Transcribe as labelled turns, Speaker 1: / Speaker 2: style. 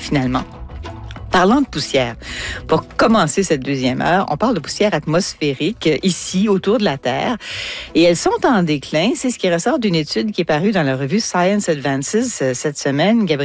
Speaker 1: finalement. Parlant de poussière, pour commencer cette deuxième heure, on parle de poussière atmosphérique ici, autour de la Terre. Et elles sont en déclin. C'est ce qui ressort d'une étude qui est parue dans la revue Science Advances cette semaine. Gabriel